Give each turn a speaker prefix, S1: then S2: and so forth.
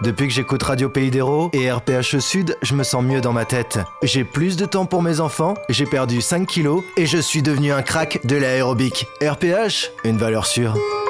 S1: Depuis que j'écoute Radio Pays d'Hérault et RPHE Sud, je me sens mieux dans ma tête. J'ai plus de temps pour mes enfants, j'ai perdu 5 kilos et je suis devenu un crack de l'aérobic. RPH, une valeur sûre.